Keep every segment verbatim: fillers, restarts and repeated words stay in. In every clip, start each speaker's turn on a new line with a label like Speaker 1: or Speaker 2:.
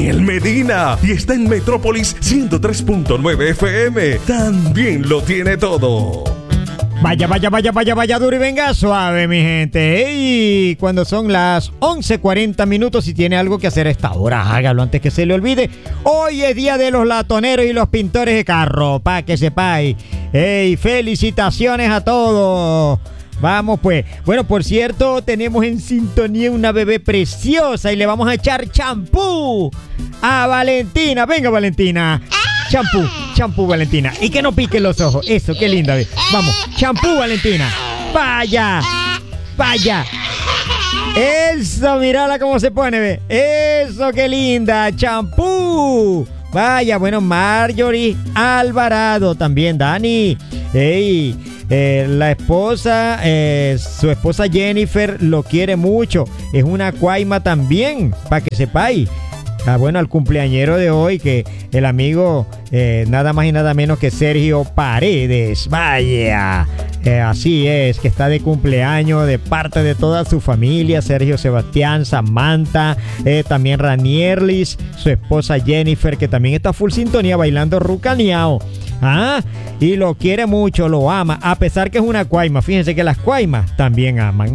Speaker 1: Daniel Medina y está en Metrópolis ciento tres punto nueve F M. También lo tiene todo.
Speaker 2: Vaya, vaya, vaya, vaya, vaya duro y venga suave, mi gente. Y cuando son las once cuarenta minutos y tiene algo que hacer a esta hora, hágalo antes que se le olvide. Hoy es día de los latoneros y los pintores de carro, pa' que sepáis. ¡Ey! ¡Felicitaciones a todos! Vamos pues. Bueno, por cierto, tenemos en sintonía una bebé preciosa y le vamos a echar champú a Valentina. Venga, Valentina. Champú, champú, Valentina. Y que no pique los ojos. Eso, qué linda. Vamos, champú, Valentina. Vaya, vaya. Eso, mírala cómo se pone, ve. Eso, qué linda. Champú. Vaya, bueno, Marjorie Alvarado. También Dani. Ey, eh, la esposa, eh, su esposa Jennifer lo quiere mucho. Es una cuaima también, para que sepáis. Ah, bueno, al cumpleañero de hoy, que el amigo, eh, nada más y nada menos que Sergio Paredes. Vaya, eh, así es, que está de cumpleaños de parte de toda su familia. Sergio Sebastián, Samantha, eh, también Ranierlis, su esposa Jennifer, que también está full sintonía bailando rucaneado. Ah, y lo quiere mucho, lo ama, a pesar que es una cuaima. Fíjense que las cuaimas también aman.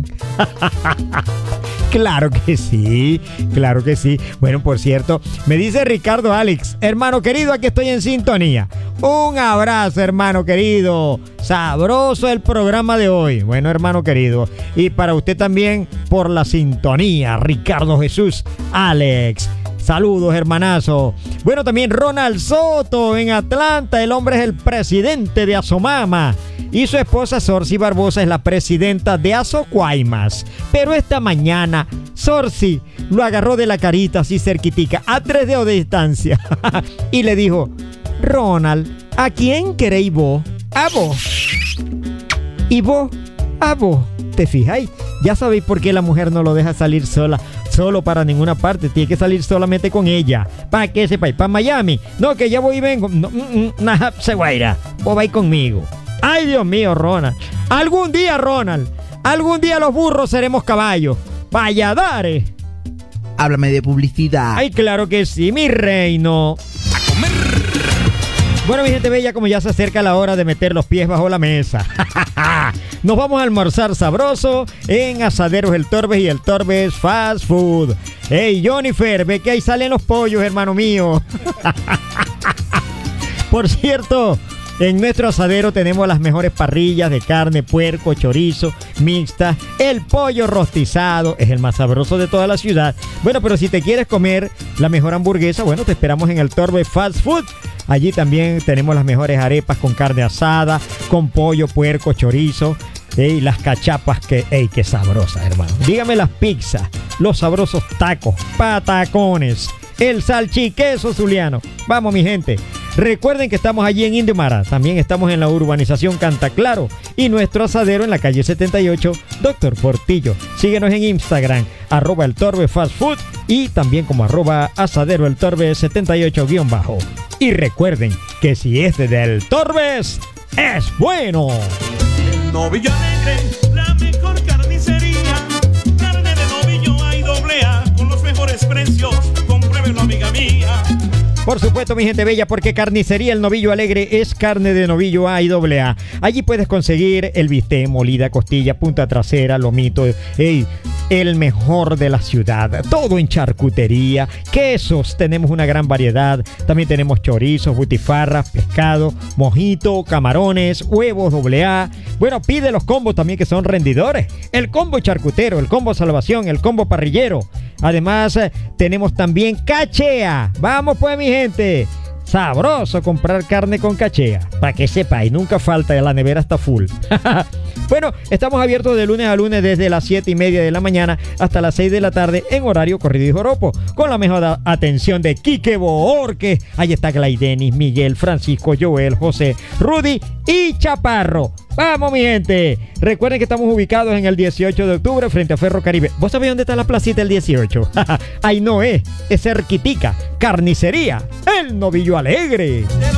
Speaker 2: Claro que sí, claro que sí. Bueno, por cierto, me dice Ricardo Alex, hermano querido, aquí estoy en sintonía. Un abrazo, hermano querido. Sabroso el programa de hoy. Bueno, hermano querido. Y para usted también por la sintonía, Ricardo Jesús Alex. Saludos, hermanazo. Bueno, también Ronald Soto en Atlanta. El hombre es el presidente de Asomama. Y su esposa Sorsi Barbosa es la presidenta de Asocuaimas. Pero esta mañana Sorsi lo agarró de la carita así cerquitica, a tres dedos de distancia. Y le dijo: Ronald, ¿a quién queréis vos? A vos. ¿Y vos? A vos. ¿Te fijáis? Ya sabéis por qué la mujer no lo deja salir sola, solo para ninguna parte. Tiene que salir solamente con ella. ¿Para qué sepáis? ¿Para Miami? No, que ya voy y vengo. No, mm, mm, nah, se va a ir. Vos vais conmigo. Ay, Dios mío, Ronald. Algún día, Ronald. Algún día los burros seremos caballos. Vaya, dare.
Speaker 3: Háblame de publicidad.
Speaker 2: Ay, claro que sí, mi reino.
Speaker 1: A comer.
Speaker 2: Bueno, mi gente bella, como ya se acerca la hora de meter los pies bajo la mesa. Nos vamos a almorzar sabroso en Asaderos El Torbes y El Torbes Fast Food. Hey, Jennifer, ve que ahí salen los pollos, hermano mío. Por cierto, en nuestro asadero tenemos las mejores parrillas de carne, puerco, chorizo, mixta. El pollo rostizado es el más sabroso de toda la ciudad. Bueno, pero si te quieres comer la mejor hamburguesa, bueno, te esperamos en El Torbe Fast Food. Allí también tenemos las mejores arepas con carne asada, con pollo, puerco, chorizo. Y las cachapas, que, ey, qué sabrosas, hermano. Dígame las pizzas, los sabrosos tacos, patacones, el salchiqueso zuliano. Vamos, mi gente. Recuerden que estamos allí en Indio Mara. También estamos en la urbanización Cantaclaro. Y nuestro asadero en la calle setenta y ocho, Doctor Portillo. Síguenos en Instagram, arroba el Torbe Fast Food. Y también como arroba asadero el Torbe setenta y ocho guión bajo. Y recuerden que si es de Del Torbes, es bueno.
Speaker 4: El Novillo Alegre, la mejor carnicería. Carne de novillo hay doble A, con los mejores precios. Compruébelo, amiga mía.
Speaker 2: Por supuesto, mi gente bella, porque Carnicería El Novillo Alegre es carne de novillo A y doble A. Allí puedes conseguir el bistec, molida, costilla, punta trasera, lomito, ey, el mejor de la ciudad. Todo en charcutería, quesos, tenemos una gran variedad. También tenemos chorizos, butifarras, pescado, mojito, camarones, huevos doble A. Bueno, pide los combos también, que son rendidores. El combo charcutero, el combo salvación, el combo parrillero. Además, eh, tenemos también cachea. Vamos pues, mi gente. Sabroso comprar carne con cachea. Para que sepáis, nunca falta, la nevera está full. Bueno, estamos abiertos de lunes a lunes desde las siete y media de la mañana hasta las seis de la tarde en horario corrido y joropo, con la mejor atención de Quique Boorque. Ahí está Glaidenis, Miguel, Francisco, Joel, José, Rudy y Chaparro. Vamos, mi gente. Recuerden que estamos ubicados en el dieciocho de octubre frente a Ferro Caribe. ¿Vos sabés dónde está la placita el dieciocho? Ahí no es, es cerquitica. Carnicería El Novillo Alegre.